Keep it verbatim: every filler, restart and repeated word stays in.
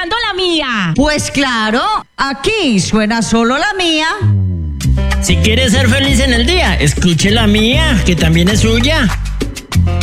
escuchando la mía. Pues claro, aquí suena solo la mía. Si quiere ser feliz en el día, escuche la mía, que también es suya.